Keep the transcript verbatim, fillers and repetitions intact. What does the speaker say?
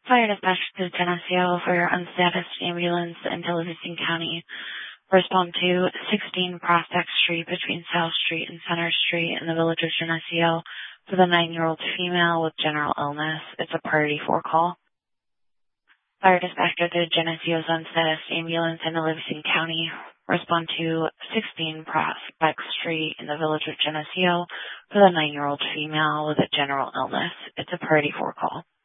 Fire dispatch to Geneseo for your unstatused ambulance in Livingston County. Respond to sixteen Prospect Street between South Street and Center Street in the village of Geneseo for the nine-year-old female with general illness. It's a priority four call. Fire dispatcher to Geneseo's unstatused ambulance in Livingston County. Respond to sixteen Prospect Street in the village of Geneseo for the nine-year-old female with a general illness. It's a priority four call.